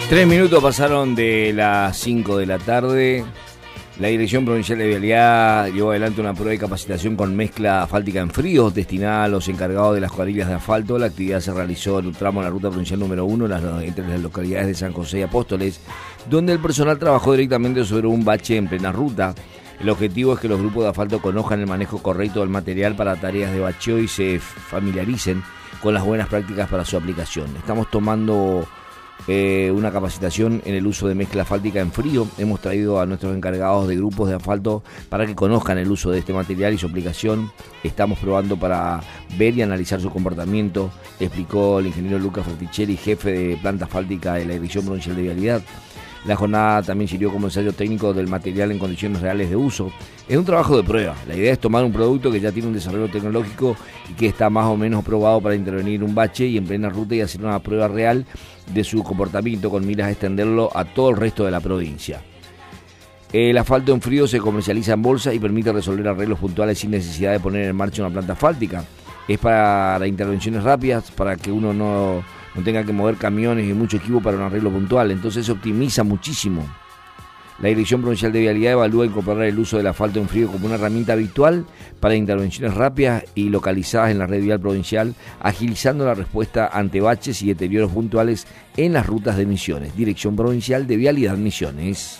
3 minutos pasaron de las 5 de la tarde. La Dirección Provincial de Vialidad llevó adelante una prueba de capacitación con mezcla asfáltica en frío destinada a los encargados de las cuadrillas de asfalto. La actividad se realizó en un tramo de la ruta provincial número 1 entre las localidades de San José y Apóstoles, donde el personal trabajó directamente sobre un bache en plena ruta. El objetivo es que los grupos de asfalto conozcan el manejo correcto del material para tareas de bacheo y se familiaricen con las buenas prácticas para su aplicación. Estamos tomando una capacitación en el uso de mezcla asfáltica en frío. Hemos traído a nuestros encargados de grupos de asfalto para que conozcan el uso de este material y su aplicación. Estamos probando para ver y analizar su comportamiento, explicó el ingeniero Lucas Fraticelli, jefe de planta asfáltica de la Dirección Provincial de Vialidad. La jornada también sirvió como ensayo técnico del material en condiciones reales de uso. Es un trabajo de prueba. La idea es tomar un producto que ya tiene un desarrollo tecnológico y que está más o menos probado para intervenir un bache y en plena ruta y hacer una prueba real de su comportamiento con miras a extenderlo a todo el resto de la provincia. El asfalto en frío se comercializa en bolsa y permite resolver arreglos puntuales sin necesidad de poner en marcha una planta asfáltica. Es para intervenciones rápidas, para que uno no tenga que mover camiones y mucho equipo para un arreglo puntual, entonces se optimiza muchísimo. La Dirección Provincial de Vialidad evalúa incorporar el uso del asfalto en frío como una herramienta habitual para intervenciones rápidas y localizadas en la red vial provincial, agilizando la respuesta ante baches y deterioros puntuales en las rutas de Misiones. Dirección Provincial de Vialidad Misiones.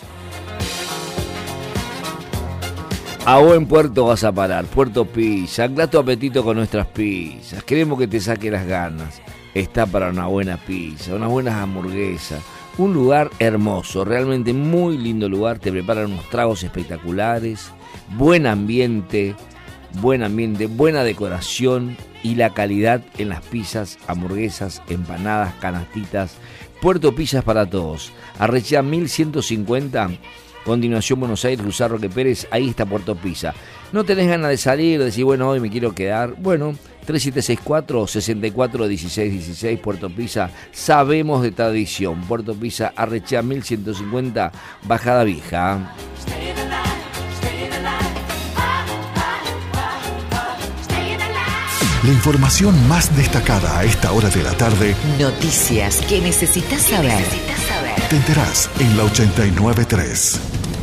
A buen puerto vas a parar, Puerto Pizza. Ancla tu apetito con nuestras pizzas. Queremos que te saque las ganas. Está para una buena pizza, unas buenas hamburguesas. Un lugar hermoso, realmente muy lindo lugar. Te preparan unos tragos espectaculares, buen ambiente, buena decoración y la calidad en las pizzas, hamburguesas, empanadas, canastitas. Puerto Pizzas para todos. Arrechea 1150. Continuación Buenos Aires, Luzar Roque Pérez, ahí está Puerto Pizza. No tenés ganas de salir, de decir, bueno, hoy me quiero quedar. Bueno, 3764-641616, Puerto Pizza, sabemos de tradición. Puerto Pizza, Arrechea 1150, Bajada Vieja. La información más destacada a esta hora de la tarde. Noticias que necesitas saber. Te enterás en la 89.3.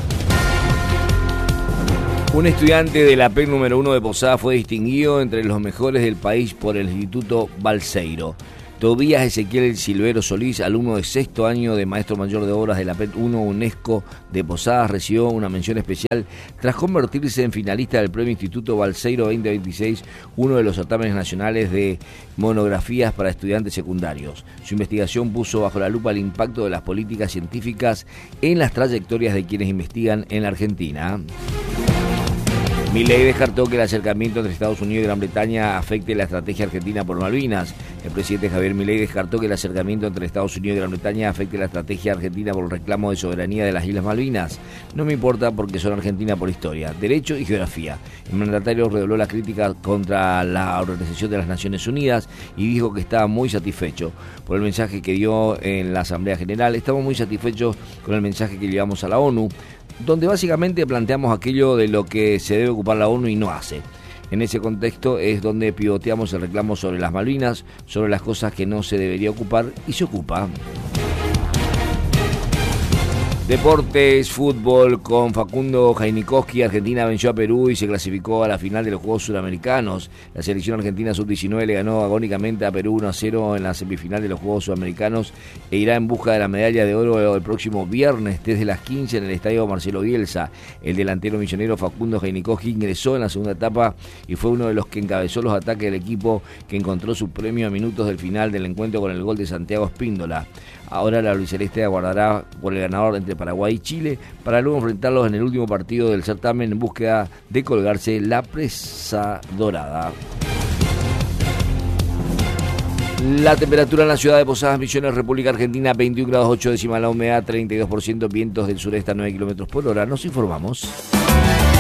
Un estudiante de la PEC número 1 de Posadas fue distinguido entre los mejores del país por el Instituto Balseiro. Tobías Ezequiel Silvero Solís, alumno de sexto año de Maestro Mayor de Obras de la PEC 1 UNESCO de Posadas, recibió una mención especial tras convertirse en finalista del Premio Instituto Balseiro 2026, uno de los certámenes nacionales de monografías para estudiantes secundarios. Su investigación puso bajo la lupa el impacto de las políticas científicas en las trayectorias de quienes investigan en la Argentina. Milei descartó que el acercamiento entre Estados Unidos y Gran Bretaña afecte la estrategia argentina por Malvinas. El presidente Javier Milei descartó que el acercamiento entre Estados Unidos y Gran Bretaña afecte la estrategia argentina por el reclamo de soberanía de las Islas Malvinas. No me importa porque son Argentina por historia, derecho y geografía. El mandatario redobló la crítica contra la Organización de las Naciones Unidas y dijo que estaba muy satisfecho por el mensaje que dio en la Asamblea General. Estamos muy satisfechos con el mensaje que llevamos a la ONU, donde básicamente planteamos aquello de lo que se debe ocupar la ONU y no hace. En ese contexto es donde pivoteamos el reclamo sobre las Malvinas, sobre las cosas que no se debería ocupar y se ocupa. Deportes, fútbol, con Facundo Jainikowski, Argentina venció a Perú y se clasificó a la final de los Juegos Sudamericanos. La selección argentina sub-19 le ganó agónicamente a Perú 1-0 en la semifinal de los Juegos Sudamericanos e irá en busca de la medalla de oro el próximo viernes desde las 15 en el estadio Marcelo Bielsa. El delantero misionero Facundo Jainikowski ingresó en la segunda etapa y fue uno de los que encabezó los ataques del equipo, que encontró su premio a minutos del final del encuentro con el gol de Santiago Espíndola. Ahora la albiceleste aguardará por el ganador entre Paraguay y Chile para luego enfrentarlos en el último partido del certamen en búsqueda de colgarse la presa dorada. La temperatura en la ciudad de Posadas Misiones, República Argentina, 21 grados 8 décimas, la humedad 32%, vientos del sureste a 9 kilómetros por hora. Nos informamos.